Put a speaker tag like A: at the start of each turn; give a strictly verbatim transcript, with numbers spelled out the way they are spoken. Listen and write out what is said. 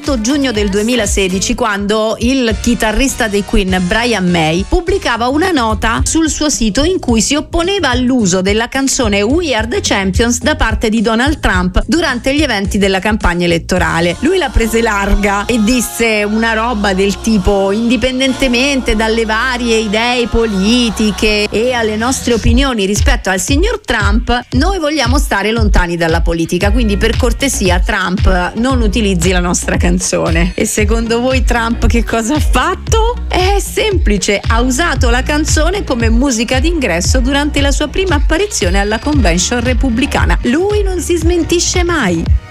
A: otto giugno del duemilasedici, quando il chitarrista dei Queen Brian May pubblicava una nota sul suo sito in cui si opponeva all'uso della canzone We Are the Champions da parte di Donald Trump durante gli eventi della campagna elettorale. Lui la prese larga e disse una roba del tipo: indipendentemente dalle varie idee politiche e alle nostre opinioni rispetto al signor Trump, noi vogliamo stare lontani dalla politica, quindi per cortesia Trump non utilizzi la nostra canzone. E secondo voi Trump che cosa ha fatto? È semplice, ha usato la canzone come musica d'ingresso durante la sua prima apparizione alla convention repubblicana. Lui non si smentisce mai.